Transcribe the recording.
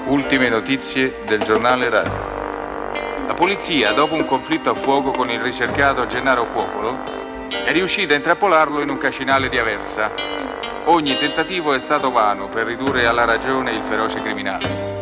Ultime notizie del giornale radio. La polizia, dopo un conflitto a fuoco con il ricercato Gennaro Cuopolo, è riuscita a intrappolarlo in un cascinale di Aversa. Ogni tentativo è stato vano per ridurre alla ragione il feroce criminale.